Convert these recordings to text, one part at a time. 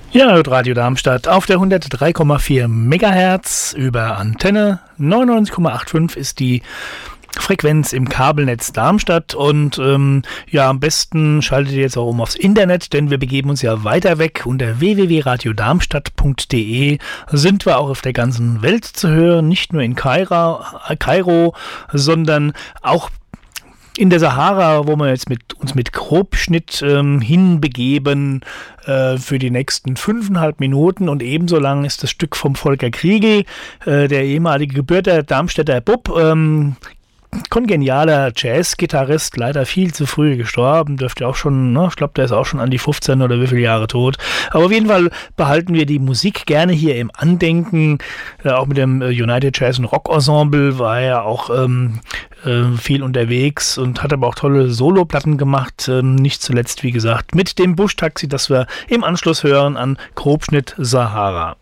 Ja, Radio Darmstadt auf der 103,4 Megahertz über Antenne. 99,85 ist die Frequenz im Kabelnetz Darmstadt und ja, am besten schaltet ihr jetzt auch aufs Internet, denn wir begeben uns ja weiter weg. Unter www.radiodarmstadt.de sind wir auch auf der ganzen Welt zu hören, nicht nur in Kairo, sondern auch in der Sahara, wo wir jetzt uns mit Grobschnitt hinbegeben für die nächsten 5,5 Minuten, und ebenso lang ist das Stück vom Volker Kriegel, der ehemalige gebürtiger Darmstädter Bub, kongenialer Jazz-Gitarrist, leider viel zu früh gestorben, dürfte auch schon, ich glaube, der ist auch schon an die 15 oder wie viele Jahre tot. Aber auf jeden Fall behalten wir die Musik gerne hier im Andenken, auch mit dem United Jazz and Rock Ensemble war er auch viel unterwegs und hat aber auch tolle Soloplatten gemacht, nicht zuletzt, wie gesagt, mit dem Busch-Taxi, das wir im Anschluss hören an Grobschnitt Sahara.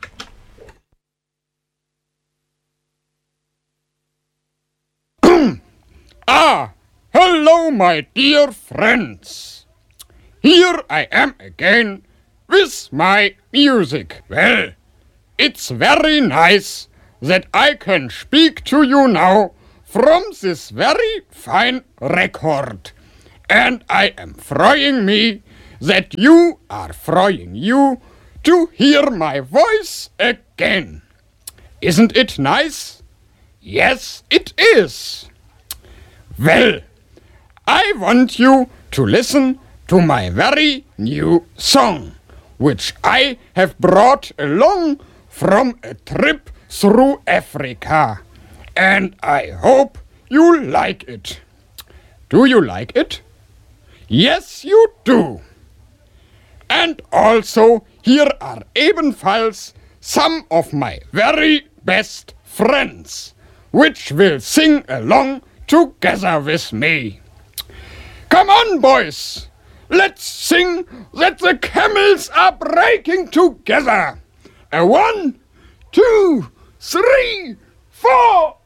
Hello, my dear friends. Here I am again with my music. Well, it's very nice that I can speak to you now from this very fine record. And I am freeing me that you are freeing you to hear my voice again. Isn't it nice? Yes, it is. Well, I want you to listen to my very new song, which I have brought along from a trip through Africa. And I hope you like it. Do you like it? Yes, you do. And also, here are ebenfalls some of my very best friends, which will sing along together with me. Come on, boys, let's sing that the camels are breaking together. 1, 2, 3, 4.